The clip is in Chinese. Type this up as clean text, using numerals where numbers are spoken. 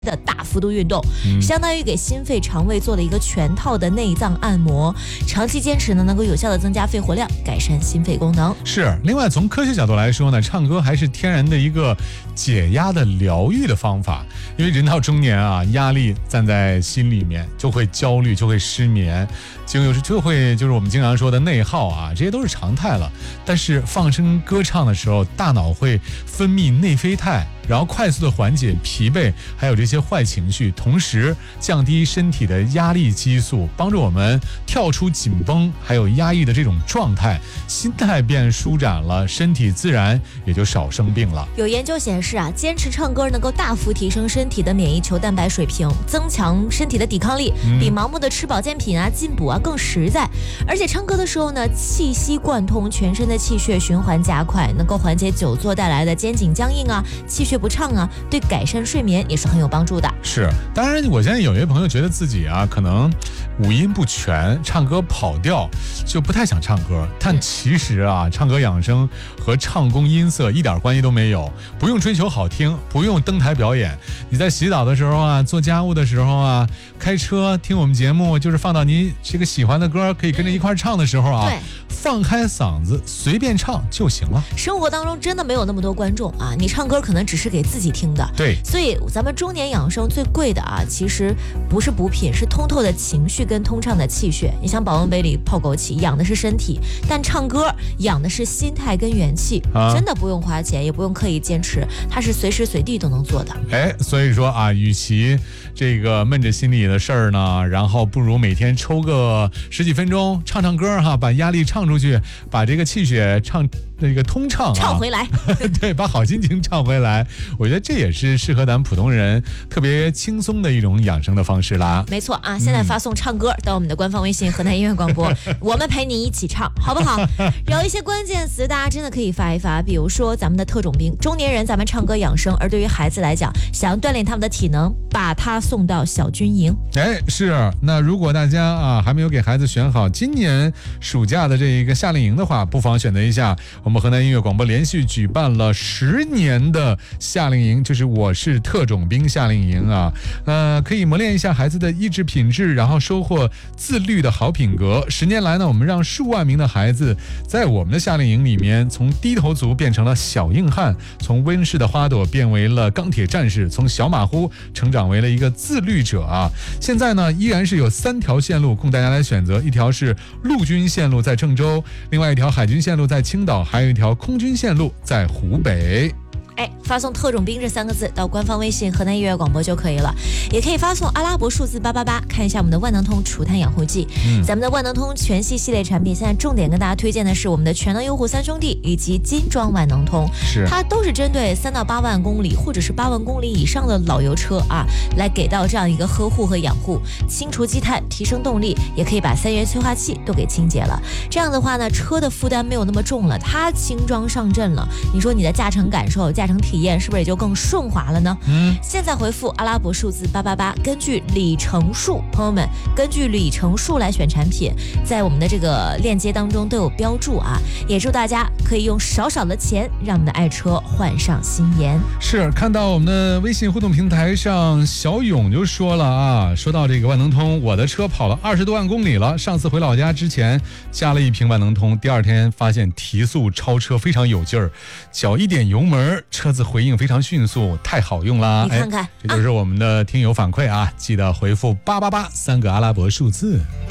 的大幅度运动，相当于给心肺肠胃做了一个全套的内脏按摩，长期坚持呢，能够有效的增加肺活量，改善心肺功能。 是，另外从科学角度来说呢，唱歌还是天然的一个解压的疗愈的方法。因为人到中年啊，压力站在心里面，就会焦虑，就会失眠，就是我们经常说的内耗啊，这些都是常态了。但是放声歌唱的时候，大脑会分泌内啡肽，然后快速的缓解疲惫，还有这些坏情绪，同时降低身体的压力激素，帮助我们跳出紧绷还有压抑的这种状态，心态变舒展了，身体自然也就少生病了。 有研究显示啊，坚持唱歌能够大幅提升身体的免疫球蛋白水平，增强身体的抵抗力，比盲目的吃保健品啊、进补啊更实在。而且唱歌的时候呢，气息贯通，全身的气血循环加快，能够缓解久坐带来的肩颈僵硬啊、气血不畅啊，对改善睡眠也是很有帮助的。 是，当然我现在有些朋友觉得自己啊可能五音不全，唱歌跑调，就不太想唱歌。但其实啊，唱歌养生和唱功音色一点关系都没有，不用追求好听，不用登台表演。你在洗澡的时候啊，做家务的时候啊，开车听我们节目，就是放到你这个喜欢的歌，可以跟着一块唱的时候啊，放开嗓子随便唱就行了。 生活当中真的没有那么多观众啊，你唱歌可能只是给自己听的。 对， 所以咱们中年养生最贵的啊，其实不是补品，是通透的情绪跟通畅的气血。你像保温杯里泡枸杞，养的是身体，但唱歌养的是心态跟元气，真的不用花钱，也不用刻意坚持，它是随时随地都能做的。 所以说啊，与其这个闷着心里的事儿呢，然后不如每天抽个十几分钟唱唱歌哈，把压力唱出去，把这个气血通畅唱回来对，把好心情唱回来。我觉得这也是适合咱们普通人特别轻松的一种养生的方式啦。 没错啊，现在发送唱歌到我们的官方微信河南音乐广播我们陪你一起唱，好不好？有一些关键词大家真的可以发一发，比如说咱们的特种兵，中年人咱们唱歌养生，而对于孩子来讲，想要锻炼他们的体能，把他送到小军营。 是，那如果大家啊还没有给孩子选好今年暑假的这一个夏令营的话，不妨选择一下我们河南音乐广播连续举办了10年的夏令营，就是我是特种兵夏令营啊，可以磨练一下孩子的意志品质，然后收获自律的好品格。10年来呢，我们让数万名的孩子在我们的夏令营里面，从低头族变成了小硬汉，从温室的花朵变为了钢铁战士，从小马虎成长为了一个自律者啊。现在呢，依然是有3条线路供大家来选择，一条是陆军线路在郑州，另外一条海军线路在青岛，还有一条空军线路在湖北。 发送特种兵这3个字到官方微信河南音乐广播就可以了，也可以发送阿拉伯数字888，看一下我们的万能通除碳养护剂。咱们的万能通全系系列产品，现在重点跟大家推荐的是我们的全能优护3兄弟以及金装万能通，它都是针对3到8万公里或者是8万公里以上的老油车啊，来给到这样一个呵护和养护，清除积碳，提升动力，也可以把3元催化器都给清洁了。这样的话呢，车的负担没有那么重了，它轻装上阵了，你说你的驾乘感受、驾乘体验是不是也就更顺滑了呢？现在回复阿拉伯数字888，根据里程数，朋友们根据里程数来选产品，在我们的这个链接当中都有标注啊。也祝大家可以用少少的钱让我们的爱车换上新颜。 是，看到我们的微信互动平台上，小勇就说了啊，说到这个万能通，我的车跑了20多万公里了，上次回老家之前加了一瓶万能通，第2天发现提速超车非常有劲儿，脚一点油门，车子回应非常迅速，太好用啦！ 你看看， 这就是我们的听友反馈啊，记得回复888 3个阿拉伯数字。